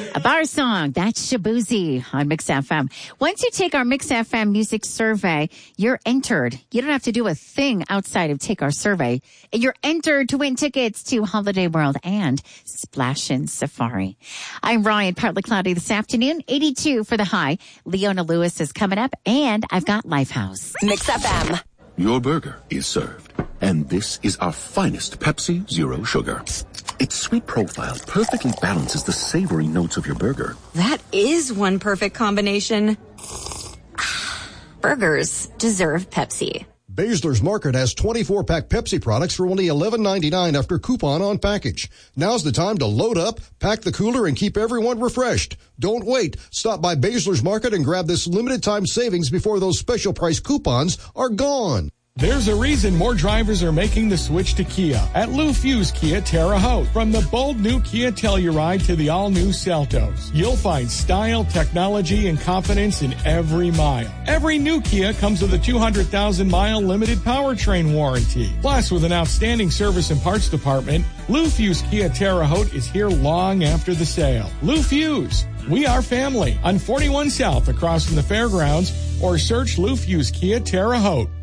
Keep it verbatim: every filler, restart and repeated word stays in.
A bar song, that's Shabuzi on Mix F M. Once you take our Mix F M music survey, you're entered. You don't have to do a thing outside of take our survey. You're entered to win tickets to Holiday World and Splash in Safari. I'm Ryan, partly cloudy this afternoon, eighty-two for the high. Leona Lewis is coming up, and I've got Lifehouse. Mix F M. Your burger is served. And this is our finest Pepsi Zero Sugar. Its sweet profile perfectly balances the savory notes of your burger. That is one perfect combination. Burgers deserve Pepsi. Baszler's Market has twenty-four pack Pepsi products for only eleven ninety-nine after coupon on package. Now's the time to load up, pack the cooler, and keep everyone refreshed. Don't wait. Stop by Baszler's Market and grab this limited time savings before those special price coupons are gone. There's a reason more drivers are making the switch to Kia at Lou Fusz Kia Terre Haute. From the bold new Kia Telluride to the all-new Seltos, you'll find style, technology, and confidence in every mile. Every new Kia comes with a two hundred thousand mile limited powertrain warranty. Plus, with an outstanding service and parts department, Lou Fusz Kia Terre Haute is here long after the sale. Lou Fusz, we are family on forty-one South across from the fairgrounds, or search Lou Fusz Kia Terre Haute.